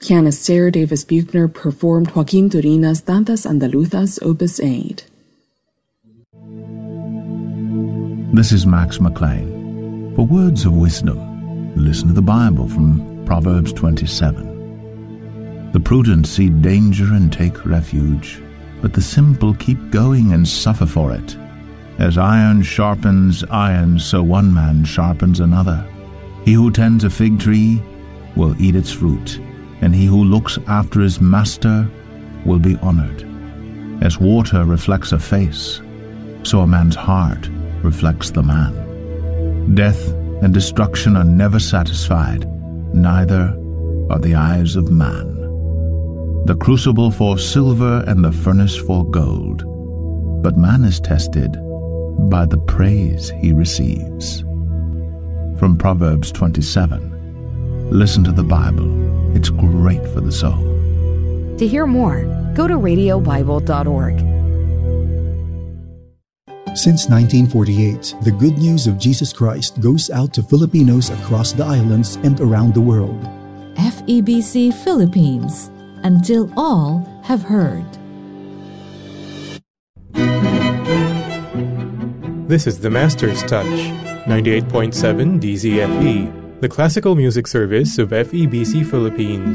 Pianist Sarah Davis Buchner performed Joaquin Turina's Tantas Andaluzas Opus 8. This is Max McLean. For words of wisdom, listen to the Bible from Proverbs 27. The prudent see danger and take refuge, but the simple keep going and suffer for it. As iron sharpens iron, so one man sharpens another. He who tends a fig tree will eat its fruit, and he who looks after his master will be honored. As water reflects a face, so a man's heart reflects the man. Death and destruction are never satisfied, neither are the eyes of man. The crucible for silver and the furnace for gold, but man is tested by the praise he receives. From Proverbs 27. Listen to the Bible. It's great for the soul. To hear more, go to radiobible.org. Since 1948, the good news of Jesus Christ goes out to Filipinos across the islands and around the world. FEBC Philippines, until all have heard. This is the Master's Touch, 98.7 DZFE, the classical music service of FEBC Philippines.